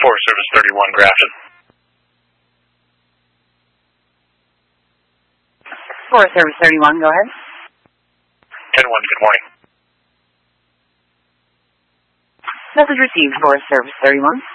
Forest Service 31, Grafton. Forest Service 31, go ahead. 10-1, good morning. Message received, Forest Service 31.